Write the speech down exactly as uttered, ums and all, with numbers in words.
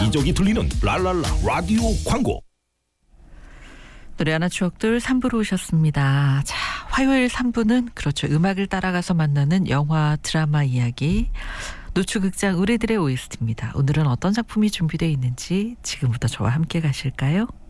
여기저기 들리는 랄랄라 라디오 광고. 노래 하나 추억들 삼 부로 오셨습니다. 자, 화요일 삼 부는 그렇죠. 음악을 따라가서 만나는 영화 드라마 이야기. 노추극장 의뢰들의 오에스티입니다. 오늘은 어떤 작품이 준비되어 있는지 지금부터 저와 함께 가실까요?